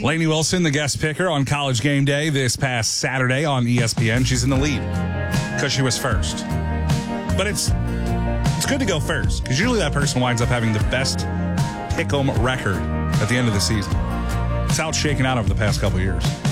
Lainey Wilson, the guest picker on College Game Day this past Saturday on ESPN. She's in the lead because she was first. But it's good to go first because usually that person winds up having the best pick 'em record at the end of the season. It's how it's shaken out over the past couple years.